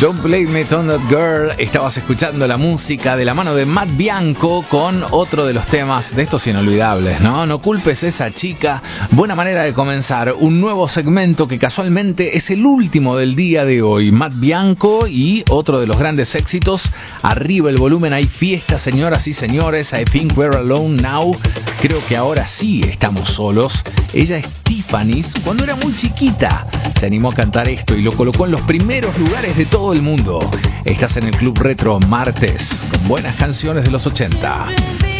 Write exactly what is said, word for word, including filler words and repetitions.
Don't Blame It on That Girl. Estabas escuchando la música de la mano de Matt Bianco con otro de los temas de estos inolvidables, ¿no? No culpes a esa chica. Buena manera de comenzar un nuevo segmento que casualmente es el último del día de hoy. Matt Bianco y otro de los grandes éxitos. Arriba el volumen, hay fiesta, señoras y señores. I think we're alone now. Creo que ahora sí estamos solos. Ella es Tiffany's. Cuando era muy chiquita se animó a cantar esto y lo colocó en los primeros lugares de todo el mundo. Estás en el Club Retro martes con buenas canciones de los ochenta.